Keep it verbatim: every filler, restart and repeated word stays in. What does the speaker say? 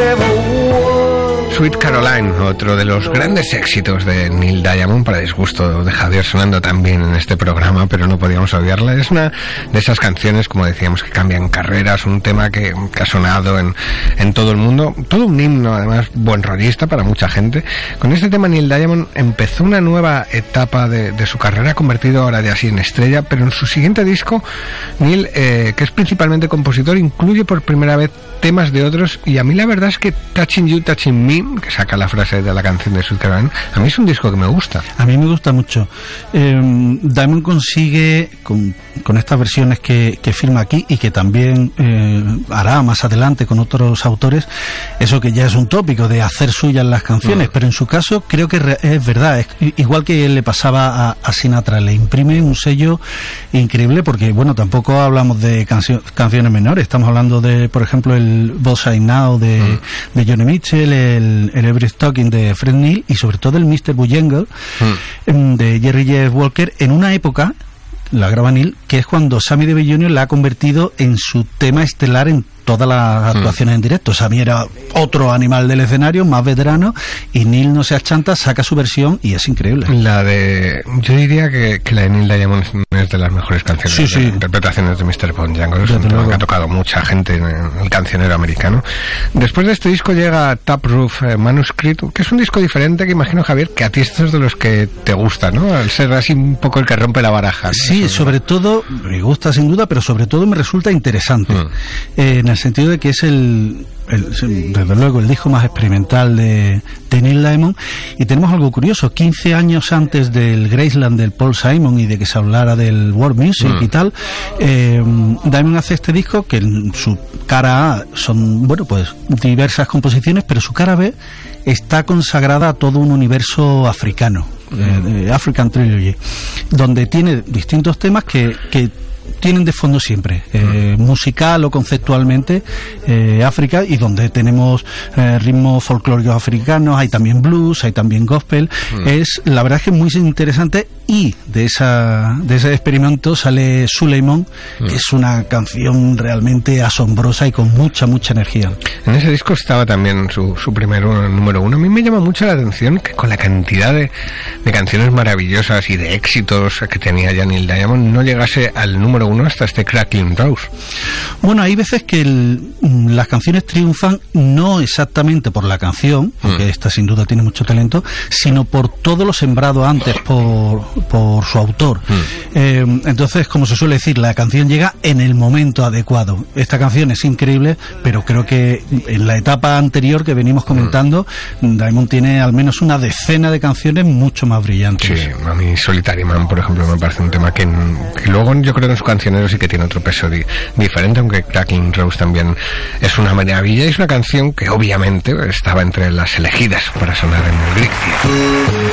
Sweet Caroline, otro de los grandes éxitos de Neil Diamond, para disgusto de Javier, sonando también en este programa, pero no podíamos obviarla. Es una de esas canciones, como decíamos, que cambian carreras, un tema que, que ha sonado en, en todo el mundo, todo un himno, además, buen rollista para mucha gente. Con este tema Neil Diamond empezó una nueva etapa de, de su carrera, convertido ahora de así en estrella, pero en su siguiente disco, Neil, eh, que es principalmente compositor, incluye por primera vez temas de otros, y a mí la verdad es que Touching You, Touching Me, que saca la frase de la canción de Sweet Caroline, a mí es un disco que me gusta. A mí me gusta mucho. Eh, Diamond consigue, con, con estas versiones que, que firma aquí, y que también eh, hará más adelante con otros autores, eso que ya es un tópico de hacer suyas las canciones, mm. pero en su caso creo que es verdad, es igual que le pasaba a, a Sinatra, le imprime un sello increíble, porque bueno, tampoco hablamos de cancio, canciones menores, estamos hablando de, por ejemplo, el Bossa Now de, mm. de Johnny Mitchell, el, el Every Talking de Fred Neil, y sobre todo el mister Bujangle mm. de Jerry Jeff Walker, en una época, la graba Neil, que es cuando Sammy Davis junior la ha convertido en su tema estelar en todas las actuaciones mm. en directo. Sammy era otro animal del escenario, más veterano, y Neil no se achanta, saca su versión y es increíble. La de, yo diría que, que la de Neil Diamond es de las mejores canciones, sí, sí. de interpretaciones de mister Bujangle. Es un tema que ha tocado mucha gente en el cancionero americano. Después de este disco llega Taproof eh, Manuscript, que es un disco diferente, que imagino, Javier, que a ti estos es de los que te gusta, ¿no? Al ser así un poco el que rompe la baraja, ¿no? Sí, Eso sobre todo, me gusta sin duda, pero sobre todo me resulta interesante. Mm. Eh, en el sentido de que es el, el, desde luego, el disco más experimental de, de Neil Diamond, y tenemos algo curioso, quince años antes del Graceland del Paul Simon y de que se hablara del world music mm. y tal, eh, Diamond hace este disco que en su cara A son, bueno, pues diversas composiciones, pero su cara B está consagrada a todo un universo africano, eh, African Trilogy, donde tiene distintos temas que, que tienen de fondo siempre, eh, musical o conceptualmente, eh, África, y donde tenemos eh, ritmos folclóricos africanos, hay también blues, hay también gospel. Mm. Es, la verdad es que es muy interesante, y de esa de ese experimento sale Suleiman, mm. que es una canción realmente asombrosa y con mucha, mucha energía. En ese disco estaba también su, su primer uno, número uno. A mí me llama mucho la atención que con la cantidad de, de canciones maravillosas y de éxitos que tenía ya Neil Diamond, no llegase al número uno hasta este Cracking Rose. Bueno, hay veces que el, las canciones triunfan no exactamente por la canción, porque mm. esta sin duda tiene mucho talento, sino por todo lo sembrado antes por, por su autor. Mm. Eh, entonces, como se suele decir, la canción llega en el momento adecuado. Esta canción es increíble, pero creo que en la etapa anterior que venimos comentando, mm. Diamond tiene al menos una decena de canciones mucho más brillantes. Sí, a mí Solitary Man, por ejemplo, me parece un tema que, que luego yo creo que en su cancionero sí que tiene otro peso di, diferente, aunque Cracking Rose también es una maravilla, y es una canción que obviamente estaba entre las elegidas para sonar en el Grixia.